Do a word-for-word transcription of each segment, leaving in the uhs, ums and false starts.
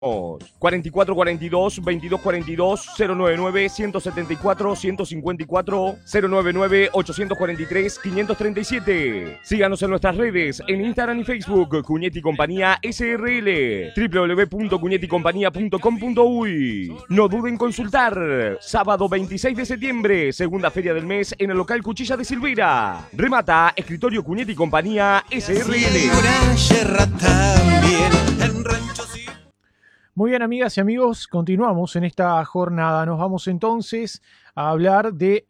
cuarenta y cuatro cuarenta y dos, veintidós cuarenta y dos, cero noventa y nueve, ciento setenta y cuatro, ciento cincuenta y cuatro, cero noventa y nueve, ochocientos cuarenta y tres, quinientos treinta y siete. Síganos en nuestras redes, en Instagram y Facebook, Cuñetti Compañía S R L, w w w punto cuñetti compañía punto com punto uy. No duden en consultar. Sábado veintiséis de septiembre, segunda feria del mes en el local Cuchilla de Silveira. Remata Escritorio Cuñetti Compañía S R L. Muy bien, amigas y amigos, continuamos en esta jornada. Nos vamos entonces a hablar de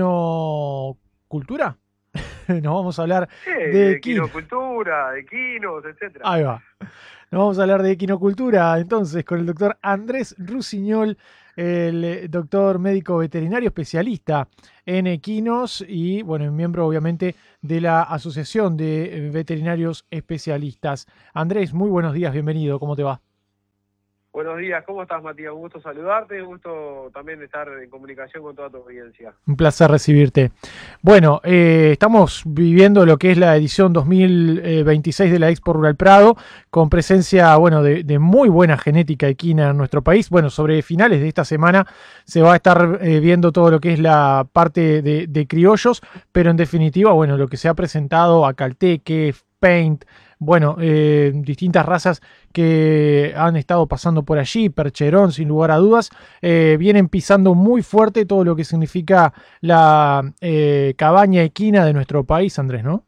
equinocultura. Nos vamos a hablar sí, de, de equino. equinocultura, de equinos, etcétera. Ahí va. Nos vamos a hablar de equinocultura entonces con el doctor Andrés Rusiñol, el doctor médico veterinario especialista en equinos y, bueno, miembro obviamente de la Asociación de Veterinarios Especialistas. Andrés, muy buenos días, bienvenido, ¿cómo te va? Buenos días, ¿cómo estás, Matías? Un gusto saludarte, un gusto también estar en comunicación con toda tu audiencia. Un placer recibirte. Bueno, eh, estamos viviendo lo que es la edición dos mil veintiséis de la Expo Rural Prado, con presencia, bueno, de, de muy buena genética equina en nuestro país. Bueno, sobre finales de esta semana se va a estar eh, viendo todo lo que es la parte de, de criollos, pero en definitiva, bueno, lo que se ha presentado a Calteque, Paint, bueno, eh, distintas razas que han estado pasando por allí, Percherón, sin lugar a dudas, eh, vienen pisando muy fuerte todo lo que significa la eh, cabaña equina de nuestro país, Andrés, ¿no?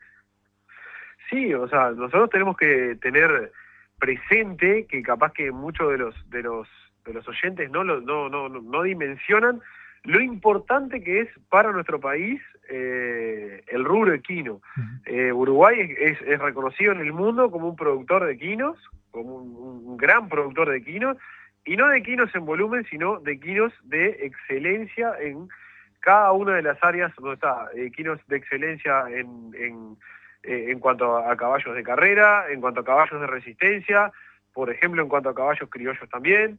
Sí, o sea, nosotros tenemos que tener presente que capaz que muchos de los de los de los oyentes no lo, no, no, no, no dimensionan lo importante que es para nuestro país eh, el rubro equino. Eh, Uruguay es, es reconocido en el mundo como un productor de equinos, como un, un gran productor de equinos, y no de equinos en volumen, sino de equinos de excelencia en cada una de las áreas donde está. Equinos de excelencia en, en, eh, en cuanto a caballos de carrera, en cuanto a caballos de resistencia, por ejemplo, en cuanto a caballos criollos también,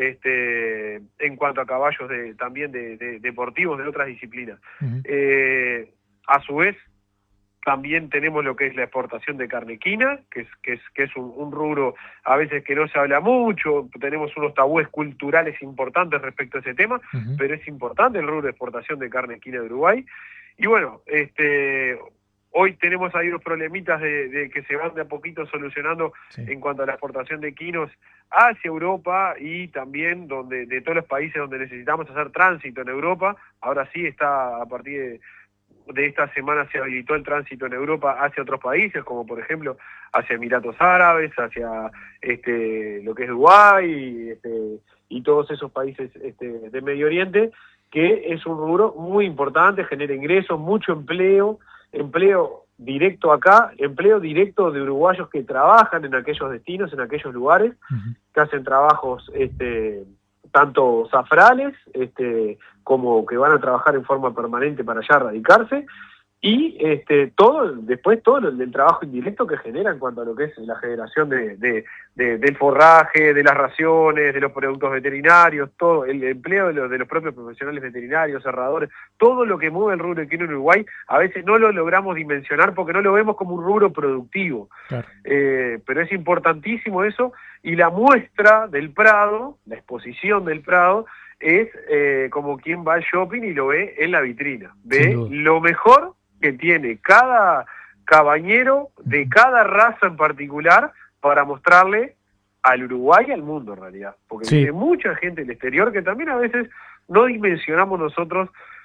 este, en cuanto a caballos de, también de, de, deportivos de otras disciplinas. Uh-huh. eh, a su vez, también tenemos lo que es la exportación de carne equina, que es, que es, que es un, un rubro a veces que no se habla mucho, tenemos unos tabúes culturales importantes respecto a ese tema, uh-huh. pero es importante el rubro de exportación de carne equina de Uruguay. Y bueno, este... hoy tenemos ahí unos problemitas de, de que se van de a poquito solucionando sí. en cuanto a la exportación de equinos hacia Europa y también donde de todos los países donde necesitamos hacer tránsito en Europa. Ahora sí está, a partir de, de esta semana se habilitó el tránsito en Europa hacia otros países, como por ejemplo hacia Emiratos Árabes, hacia este, lo que es Dubái este, y todos esos países este, de Medio Oriente, que es un rubro muy importante, genera ingresos, mucho empleo, empleo directo acá, empleo directo de uruguayos que trabajan en aquellos destinos, en aquellos lugares, uh-huh. que hacen trabajos este, tanto zafrales este, como que van a trabajar en forma permanente para allá radicarse, y este, todo después todo el, el trabajo indirecto que genera en cuanto a lo que es la generación de, de, de, del forraje, de las raciones, de los productos veterinarios, todo el empleo de los, de los propios profesionales veterinarios, cerradores, todo lo que mueve el rubro equino en Uruguay, a veces no lo logramos dimensionar porque no lo vemos como un rubro productivo. Claro. Eh, pero es importantísimo eso, y la muestra del Prado, la exposición del Prado, es eh, como quien va al shopping y lo ve en la vitrina, ve lo mejor que tiene cada cabañero de cada raza en particular para mostrarle al Uruguay y al mundo en realidad, porque sí. hay mucha gente del exterior que también a veces no dimensionamos nosotros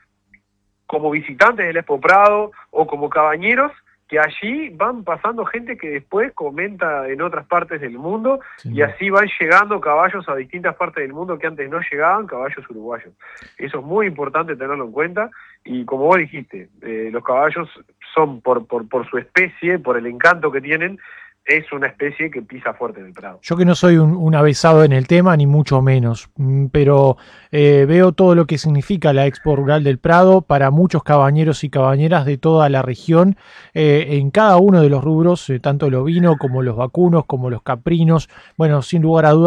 como visitantes del Expo Prado o como cabañeros, que allí van pasando gente que después comenta en otras partes del mundo, sí. y así van llegando caballos a distintas partes del mundo que antes no llegaban, caballos uruguayos. Eso es muy importante tenerlo en cuenta, y como vos dijiste, eh, los caballos son por, por, por su especie, por el encanto que tienen, es una especie que pisa fuerte en el Prado. Yo que no soy un, un avesado en el tema, ni mucho menos, pero eh, veo todo lo que significa la Expo Rural del Prado para muchos cabañeros y cabañeras de toda la región, eh, en cada uno de los rubros, eh, tanto el ovino como los vacunos, como los caprinos. Bueno, sin lugar a dudas,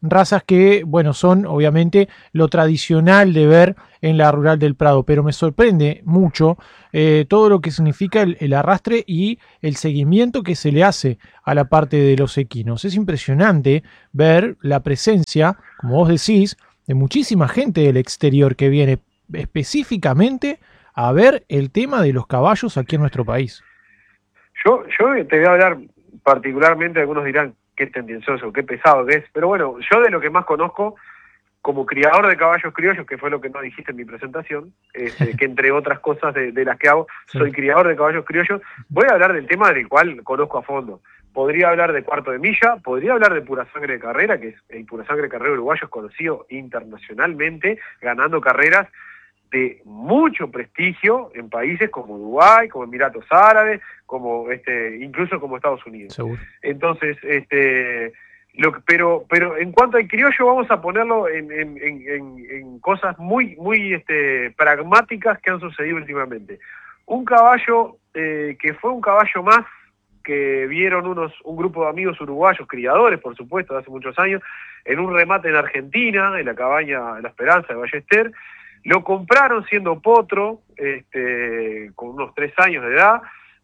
razas que, bueno, son obviamente lo tradicional de ver en la rural del Prado, pero me sorprende mucho eh, todo lo que significa el, el arrastre y el seguimiento que se le hace a la parte de los equinos. Es impresionante ver la presencia, como vos decís, de muchísima gente del exterior que viene específicamente a ver el tema de los caballos aquí en nuestro país. Yo, yo te voy a hablar particularmente, algunos dirán qué tendencioso, qué pesado que es, pero bueno, yo de lo que más conozco como criador de caballos criollos, que fue lo que no dijiste en mi presentación, este, que entre otras cosas de, de las que hago, sí. soy criador de caballos criollos, voy a hablar del tema del cual conozco a fondo. Podría hablar de cuarto de milla, podría hablar de pura sangre de carrera, que es el pura sangre de carrera uruguayo, es conocido internacionalmente, ganando carreras de mucho prestigio en países como Uruguay, como Emiratos Árabes, como este, incluso como Estados Unidos. Seguro. Entonces, este, lo, pero, pero en cuanto al criollo, vamos a ponerlo en, en, en, en cosas muy, muy este, pragmáticas que han sucedido últimamente. Un caballo eh, que fue un caballo más que vieron unos un grupo de amigos uruguayos, criadores, por supuesto, de hace muchos años, en un remate en Argentina, en la cabaña La Esperanza de Ballester. Lo compraron siendo potro, este, con unos tres años de edad,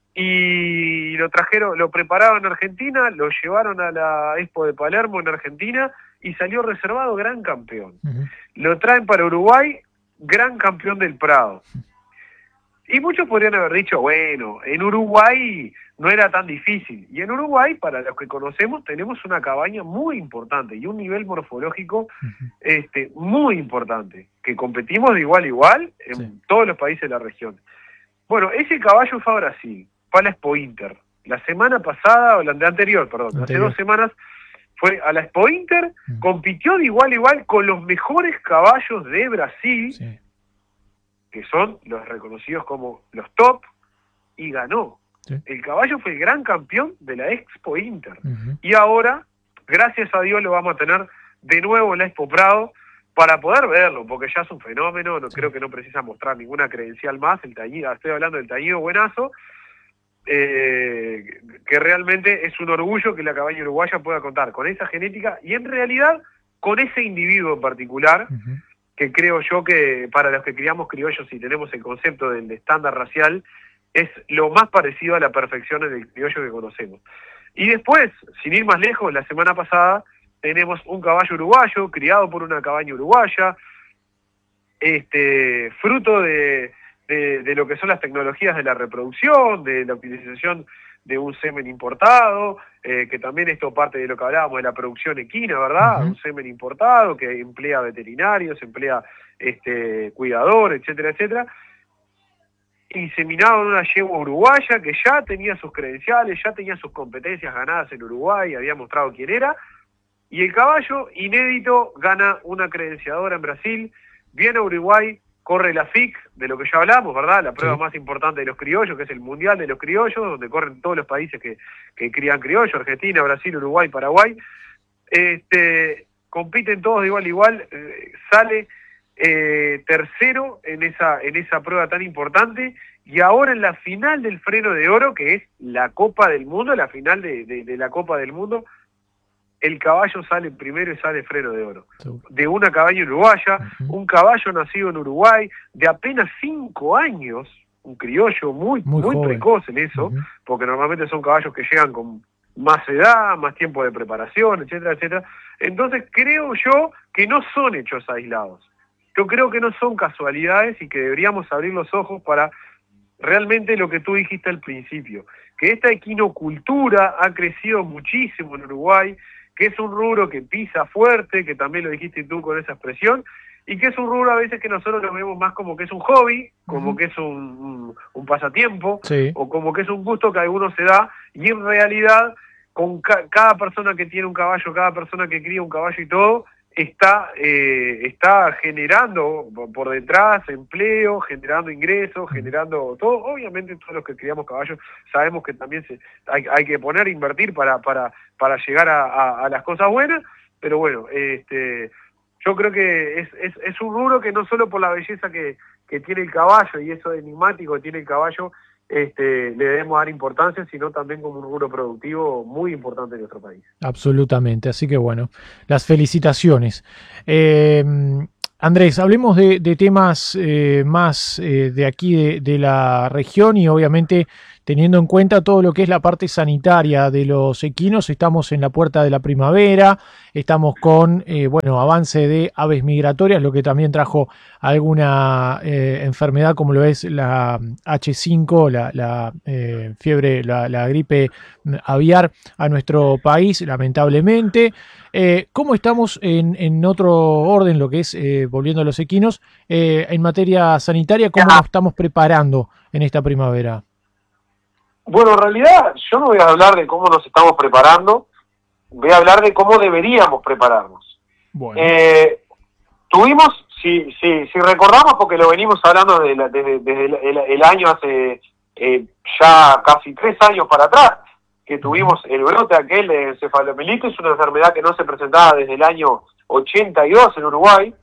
y lo trajeron, lo prepararon en Argentina, lo llevaron a la Expo de Palermo en Argentina, y salió reservado gran campeón. Uh-huh. Lo traen para Uruguay, gran campeón del Prado. Y muchos podrían haber dicho, bueno, en Uruguay no era tan difícil. Y en Uruguay, para los que conocemos, tenemos una cabaña muy importante y un nivel morfológico uh-huh. este, muy importante, que competimos de igual a igual en sí. todos los países de la región. Bueno, ese caballo fue a Brasil, fue a la Expo Inter. La semana pasada, o la de anterior, perdón, anterior. hace dos semanas, fue a la Expo Inter, uh-huh. compitió de igual a igual con los mejores caballos de Brasil, sí. que son los reconocidos como los top, y ganó. Sí. El caballo fue el gran campeón de la Expo Inter. Uh-huh. Y ahora, gracias a Dios, lo vamos a tener de nuevo en la Expo Prado para poder verlo, porque ya es un fenómeno, no sí. creo que no precisa mostrar ninguna credencial más, el tañido, estoy hablando del tañido buenazo, eh, que realmente es un orgullo que la cabaña uruguaya pueda contar con esa genética y en realidad con ese individuo en particular, uh-huh. que creo yo que para los que criamos criollos y tenemos el concepto del estándar racial, es lo más parecido a la perfección en el criollo que conocemos. Y después, sin ir más lejos, la semana pasada tenemos un caballo uruguayo, criado por una cabaña uruguaya, este, fruto de, de, de lo que son las tecnologías de la reproducción, de la utilización de un semen importado, eh, que también esto parte de lo que hablábamos de la producción equina, ¿verdad? Uh-huh. Un semen importado que emplea veterinarios, emplea este, cuidadores, etcétera, etcétera. Inseminado en una yegua uruguaya que ya tenía sus credenciales, ya tenía sus competencias ganadas en Uruguay, había mostrado quién era, y el caballo, inédito, gana una credenciadora en Brasil, viene a Uruguay, corre la F I C, de lo que ya hablamos, ¿verdad? La prueba sí. más importante de los criollos, que es el Mundial de los Criollos, donde corren todos los países que, que crían criollos, Argentina, Brasil, Uruguay, Paraguay. Este, compiten todos de igual a igual, eh, sale eh, tercero en esa, en esa prueba tan importante, y ahora en la final del Freno de Oro, que es la Copa del Mundo, la final de, de, de la Copa del Mundo, el caballo sale primero y sale Freno de Oro. De una cabaña uruguaya, uh-huh. un caballo nacido en Uruguay, de apenas cinco años, un criollo muy, muy, muy precoz en eso, uh-huh. porque normalmente son caballos que llegan con más edad, más tiempo de preparación, etcétera, etcétera. Entonces creo yo que no son hechos aislados. Yo creo que no son casualidades y que deberíamos abrir los ojos para realmente lo que tú dijiste al principio, que esta equinocultura ha crecido muchísimo en Uruguay, que es un rubro que pisa fuerte, que también lo dijiste tú con esa expresión, y que es un rubro a veces que nosotros lo vemos más como que es un hobby, como uh-huh. que es un, un, un pasatiempo, sí. o como que es un gusto que a algunos se da, y en realidad, con ca- cada persona que tiene un caballo, cada persona que cría un caballo y todo, está eh, está generando por detrás empleo, generando ingresos, generando todo. Obviamente todos los que criamos caballos sabemos que también se, hay, hay que poner, invertir para para para llegar a, a, a las cosas buenas, pero bueno, este yo creo que es, es, es un rubro que no solo por la belleza que, que tiene el caballo y eso enigmático que tiene el caballo, este, le debemos dar importancia, sino también como un rubro productivo muy importante en nuestro país. Absolutamente, así que bueno, las felicitaciones. Eh, Andrés, hablemos de, de temas eh, más eh, de aquí, de, de la región y obviamente teniendo en cuenta todo lo que es la parte sanitaria de los equinos. Estamos en la puerta de la primavera, estamos con, eh, bueno, avance de aves migratorias, lo que también trajo alguna eh, enfermedad como lo es la hache cinco, la, la eh, fiebre, la, la gripe aviar a nuestro país, lamentablemente. Eh, ¿Cómo estamos en, en otro orden, lo que es, eh, volviendo a los equinos, eh, en materia sanitaria, cómo nos estamos preparando en esta primavera? Bueno, en realidad yo no voy a hablar de cómo nos estamos preparando, voy a hablar de cómo deberíamos prepararnos. Bueno. Eh, tuvimos, si, si, si recordamos, porque lo venimos hablando desde, la, desde, desde el, el, el año hace eh, ya casi tres años para atrás, que tuvimos el brote aquel de encefalomielitis, una enfermedad que no se presentaba desde el año ochenta y dos en Uruguay.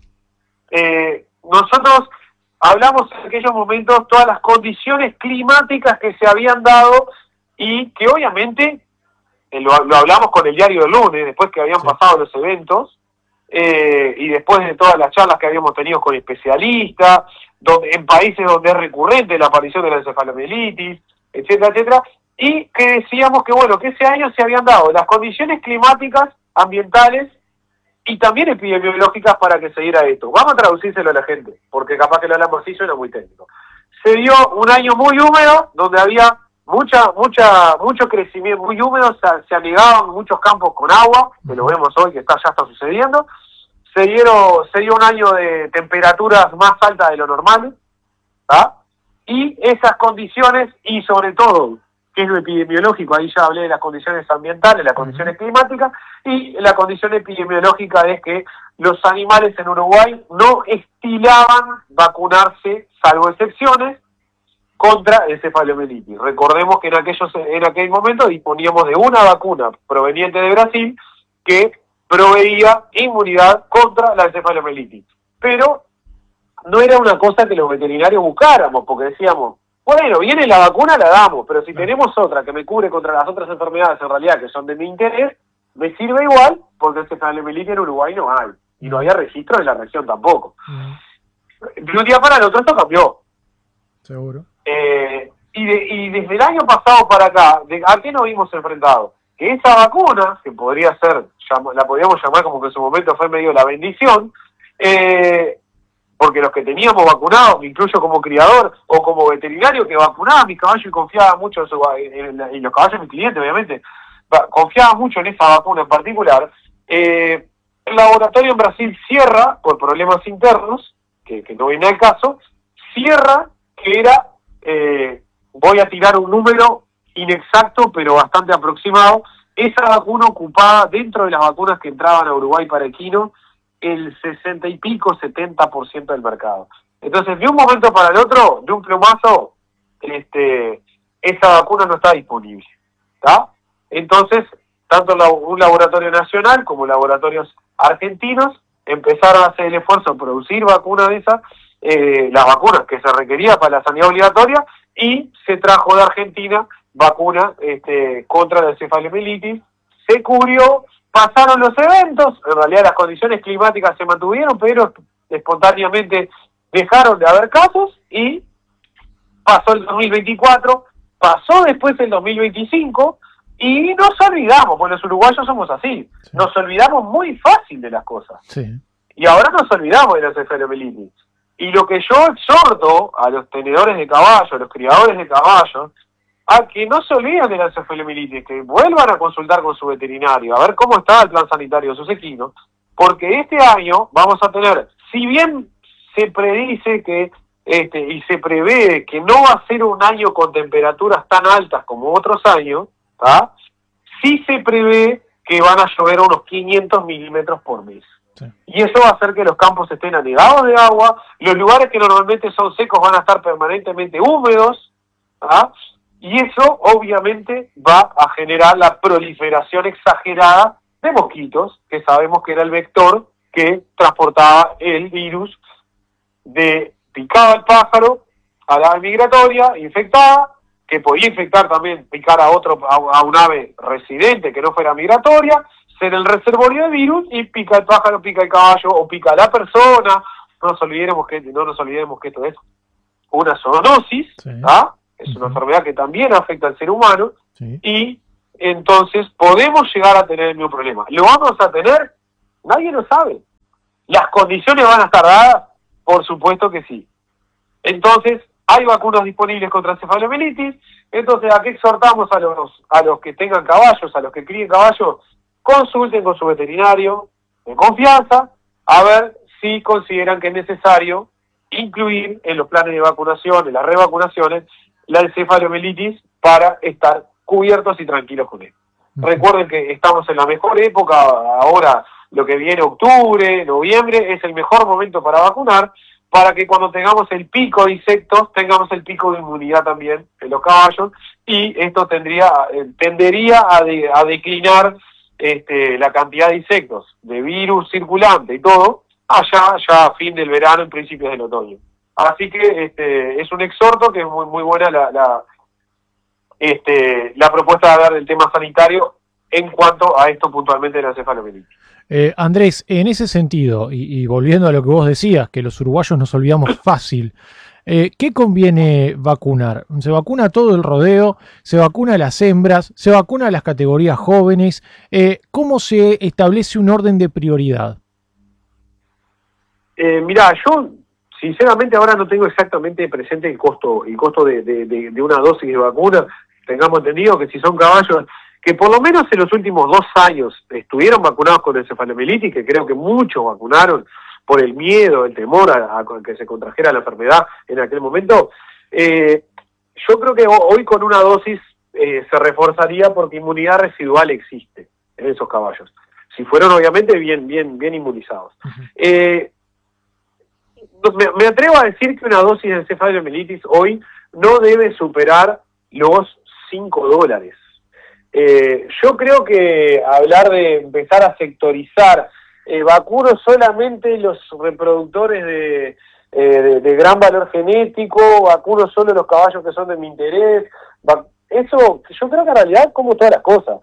Eh, nosotros hablamos en aquellos momentos todas las condiciones climáticas que se habían dado y que obviamente, eh, lo, lo hablamos con el diario del lunes, después que habían sí. pasado los eventos, eh, y después de todas las charlas que habíamos tenido con especialistas, donde, en países donde es recurrente la aparición de la encefalomielitis, etcétera, etcétera, y que decíamos que bueno, que ese año se habían dado las condiciones climáticas, ambientales, y también epidemiológicas para que se diera esto. Vamos a traducírselo a la gente, porque capaz que lo hablamos así, suena muy técnico. Se dio un año muy húmedo, donde había mucha, mucha, mucho crecimiento, muy húmedo, se, se anegaban muchos campos con agua, que lo vemos hoy, que está, ya está sucediendo. Se, dieron, se dio un año de temperaturas más altas de lo normal, ¿tá? Y esas condiciones, y sobre todo, que es lo epidemiológico, ahí ya hablé de las condiciones ambientales, las condiciones climáticas, y la condición epidemiológica es que los animales en Uruguay no estilaban vacunarse, salvo excepciones, contra el encefalomielitis. Recordemos que en aquellos en aquel momento disponíamos de una vacuna proveniente de Brasil que proveía inmunidad contra la encefalomielitis. Pero no era una cosa que los veterinarios buscáramos, porque decíamos, bueno, viene la vacuna, la damos, pero si tenemos otra que me cubre contra las otras enfermedades en realidad que son de mi interés, me sirve igual, porque encefalomielitis en Uruguay no hay, y no había registro en la región tampoco. Mm. De un día para el otro esto cambió. Seguro. Eh, y, de, y desde el año pasado para acá, de, ¿a qué nos vimos enfrentados? Que esa vacuna, que podría ser, la podríamos llamar como que en su momento fue medio la bendición, eh, porque los que teníamos vacunados, me incluyo como criador o como veterinario que vacunaba a mis caballos y confiaba mucho en, su, en, en los caballos de mis clientes, obviamente, confiaba mucho en esa vacuna en particular. Eh, el laboratorio en Brasil cierra, por problemas internos, que, que no viene al caso, cierra que era, eh, voy a tirar un número inexacto, pero bastante aproximado, esa vacuna ocupaba dentro de las vacunas que entraban a Uruguay para equino, el sesenta y pico, setenta por ciento del mercado. Entonces, de un momento para el otro, de un plumazo, este, esa vacuna no está disponible, ¿está? Entonces, tanto la, un laboratorio nacional como laboratorios argentinos empezaron a hacer el esfuerzo de producir vacunas de esas, eh, las vacunas que se requería para la sanidad obligatoria, y se trajo de Argentina vacuna este, contra la encefalomielitis, se cubrió. Pasaron los eventos, en realidad las condiciones climáticas se mantuvieron, pero espontáneamente dejaron de haber casos y pasó el dos mil veinticuatro, pasó después el dos mil veinticinco y nos olvidamos, pues los uruguayos somos así, sí. Nos olvidamos muy fácil de las cosas. Sí. Y ahora nos olvidamos de la encefalomielitis. Y lo que yo exhorto a los tenedores de caballos, a los criadores de caballos, a que no se olviden de la encefalomielitis, que vuelvan a consultar con su veterinario, a ver cómo está el plan sanitario de sus equinos, porque este año vamos a tener, si bien se predice que, este, y se prevé que no va a ser un año con temperaturas tan altas como otros años, ¿tá? Sí se prevé que van a llover unos quinientos milímetros por mes. Sí. Y eso va a hacer que los campos estén anegados de agua, los lugares que normalmente son secos van a estar permanentemente húmedos, ¿tá? Y eso obviamente va a generar la proliferación exagerada de mosquitos, que sabemos que era el vector que transportaba el virus de picaba al pájaro a la ave migratoria infectada, que podía infectar también, picar a otro, a, a un ave residente que no fuera migratoria, ser el reservorio de virus, y pica el pájaro, pica el caballo, o pica la persona. No nos olvidemos que, no nos olvidemos que esto es una zoonosis, sí. ¿Ah? Es una uh-huh. enfermedad que también afecta al ser humano, sí. Y entonces podemos llegar a tener el mismo problema. ¿Lo vamos a tener? Nadie lo sabe. ¿Las condiciones van a estar dadas? Por supuesto que sí. Entonces, hay vacunas disponibles contra encefalomielitis. Entonces, ¿a qué exhortamos a los, a los que tengan caballos, a los que críen caballos? Consulten con su veterinario de confianza a ver si consideran que es necesario incluir en los planes de vacunación, en las revacunaciones, la encefalomielitis para estar cubiertos y tranquilos con él. Uh-huh. Recuerden que estamos en la mejor época, ahora lo que viene octubre, noviembre, es el mejor momento para vacunar, para que cuando tengamos el pico de insectos, tengamos el pico de inmunidad también en los caballos, y esto tendría, tendería a, de, a declinar este, la cantidad de insectos, de virus circulante y todo, allá ya a fin del verano, en principios del otoño. Así que este, es un exhorto que es muy muy buena la, la, este, la propuesta de hablar del tema sanitario en cuanto a esto puntualmente de la encefalomielitis. Eh, Andrés, en ese sentido, y, y volviendo a lo que vos decías, que los uruguayos nos olvidamos fácil, eh, ¿qué conviene vacunar? ¿Se vacuna todo el rodeo? ¿Se vacuna a las hembras? ¿Se vacuna a las categorías jóvenes? Eh, ¿Cómo se establece un orden de prioridad? Eh, mirá, yo sinceramente ahora no tengo exactamente presente el costo, el costo de, de, de, de una dosis de vacuna. Tengamos entendido que si son caballos que por lo menos en los últimos dos años estuvieron vacunados con encefalomielitis, que creo que muchos vacunaron por el miedo, el temor a, a que se contrajera la enfermedad en aquel momento, eh, yo creo que hoy con una dosis eh, se reforzaría porque inmunidad residual existe en esos caballos, si fueron obviamente bien, bien, bien inmunizados. Uh-huh. Eh, me, me atrevo a decir que una dosis de encefalomielitis hoy no debe superar los cinco dólares. Eh, yo creo que hablar de empezar a sectorizar, eh, vacuno solamente los reproductores de, eh, de, de gran valor genético, vacuno solo los caballos que son de mi interés, eso yo creo que en realidad como todas las cosas.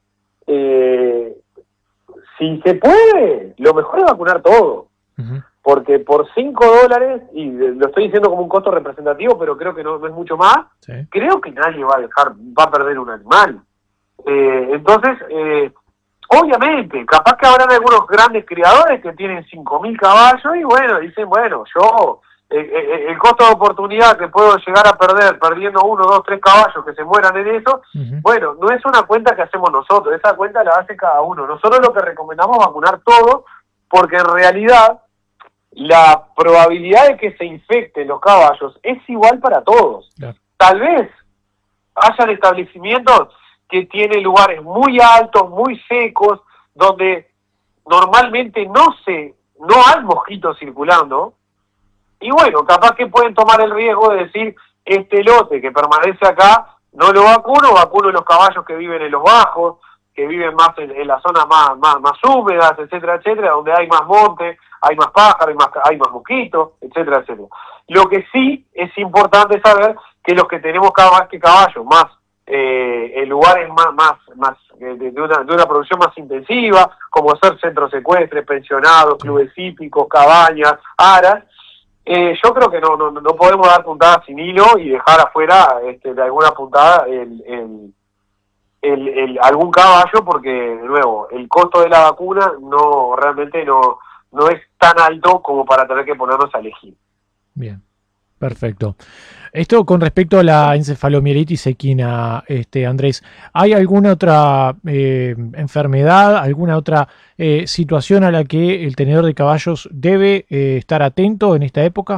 Eh, si se puede, lo mejor es vacunar todo. Uh-huh. Porque por cinco dólares, y lo estoy diciendo como un costo representativo, pero creo que no, no es mucho más, sí. Creo que nadie va a dejar, va a perder un animal. Eh, entonces, eh, obviamente, capaz que habrán algunos grandes criadores que tienen cinco mil caballos y bueno, dicen, bueno, yo, eh, eh, el costo de oportunidad que puedo llegar a perder perdiendo uno, dos, tres caballos que se mueran en eso, uh-huh. Bueno, no es una cuenta que hacemos nosotros, esa cuenta la hace cada uno. Nosotros lo que recomendamos es vacunar todo, porque en realidad la probabilidad de que se infecten los caballos es igual para todos. Claro. Tal vez hayan establecimientos que tienen lugares muy altos, muy secos, donde normalmente no se, no hay mosquitos circulando, y bueno, capaz que pueden tomar el riesgo de decir, este lote que permanece acá, no lo vacuno, vacuno los caballos que viven en los bajos, que viven más en, en las zonas más, más, más húmedas, etcétera, etcétera, donde hay más monte, hay más pájaros, hay más, hay más mosquitos, etcétera, etcétera. Lo que sí es importante saber que los que tenemos cada que caballos más eh, en lugares más, más, más de, de, una, de una producción más intensiva, como ser centros secuestres, pensionados, clubes hípicos, cabañas, aras, eh, yo creo que no, no, no podemos dar puntadas sin hilo y dejar afuera este, de alguna puntada el, el El, el, algún caballo, porque de nuevo el costo de la vacuna no realmente no, no es tan alto como para tener que ponernos a elegir. Bien, perfecto. Esto con respecto a la encefalomielitis equina, este, Andrés, ¿hay alguna otra eh, enfermedad, alguna otra eh, situación a la que el tenedor de caballos debe eh, estar atento en esta época?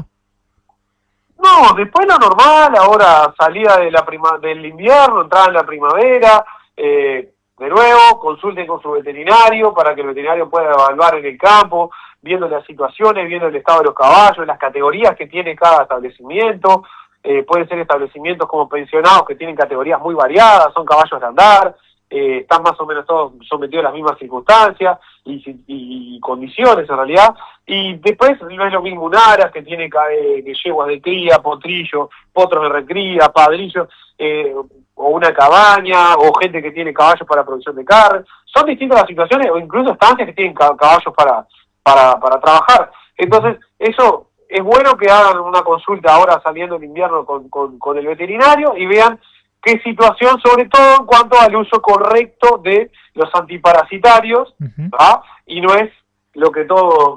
No, después lo normal, ahora salida de la prima, del invierno, entrada en la primavera, eh, de nuevo, consulten con su veterinario para que el veterinario pueda evaluar en el campo, viendo las situaciones, viendo el estado de los caballos, las categorías que tiene cada establecimiento, eh, pueden ser establecimientos como pensionados que tienen categorías muy variadas, son caballos de andar, eh, están más o menos todos sometidos a las mismas circunstancias y, y, y condiciones en realidad, y después no es lo mismo un aras que tiene eh, que yeguas de cría, potrillo, potros de recría, padrillos, eh, o una cabaña, o gente que tiene caballos para producción de carne. Son distintas las situaciones, o incluso estancias que tienen caballos para, para, para trabajar. Entonces, eso es bueno que hagan una consulta ahora saliendo el invierno con, con, con el veterinario y vean qué situación, sobre todo en cuanto al uso correcto de los antiparasitarios, Uh-huh. ¿ah? Y no es lo que todo